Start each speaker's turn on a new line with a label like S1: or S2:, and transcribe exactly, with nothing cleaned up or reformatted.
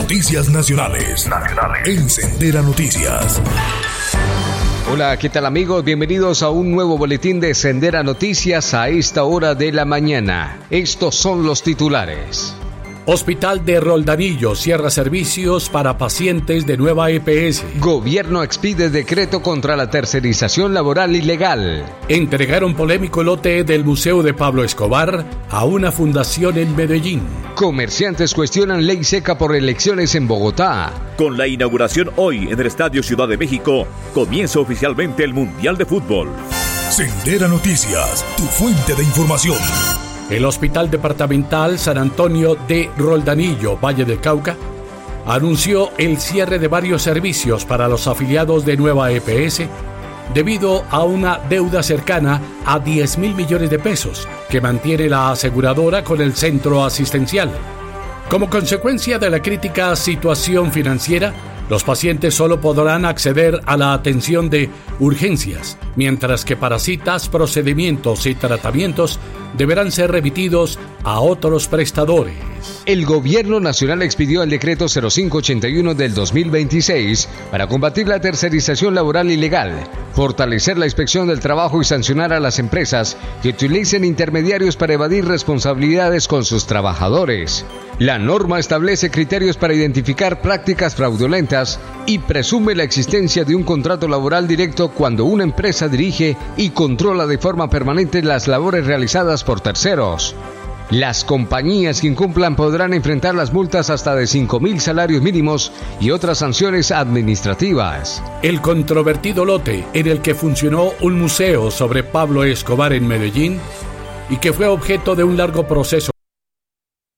S1: Noticias nacionales. Nacionales. En Sendera Noticias.
S2: Hola, ¿qué tal amigos? Bienvenidos a un nuevo boletín de Sendera Noticias a esta hora de la mañana. Estos son los titulares.
S3: Hospital de Roldanillo cierra servicios para pacientes de nueva E P S.
S2: Gobierno expide decreto contra la tercerización laboral ilegal.
S3: Entregaron polémico lote del Museo de Pablo Escobar a una fundación en Medellín.
S2: Comerciantes cuestionan ley seca por elecciones en Bogotá.
S4: Con la inauguración hoy en el Estadio Ciudad de México, comienza oficialmente el Mundial de Fútbol.
S1: Sendera Noticias, tu fuente de información.
S3: El Hospital Departamental San Antonio de Roldanillo, Valle del Cauca, anunció el cierre de varios servicios para los afiliados de nueva E P S debido a una deuda cercana a diez mil millones de pesos que mantiene la aseguradora con el centro asistencial. Como consecuencia de la crítica situación financiera, los pacientes solo podrán acceder a la atención de urgencias, mientras que para citas, procedimientos y tratamientos deberán ser remitidos a otros prestadores.
S2: El Gobierno Nacional expidió el decreto cero cinco ochenta y uno del dos mil veintiséis para combatir la tercerización laboral ilegal, fortalecer la inspección del trabajo y sancionar a las empresas que utilicen intermediarios para evadir responsabilidades con sus trabajadores. La norma establece criterios para identificar prácticas fraudulentas y presume la existencia de un contrato laboral directo cuando una empresa dirige y controla de forma permanente las labores realizadas por terceros. Las compañías que incumplan podrán enfrentar las multas hasta de cinco mil salarios mínimos y otras sanciones administrativas.
S3: El controvertido lote en el que funcionó un museo sobre Pablo Escobar en Medellín y que fue objeto de un largo proceso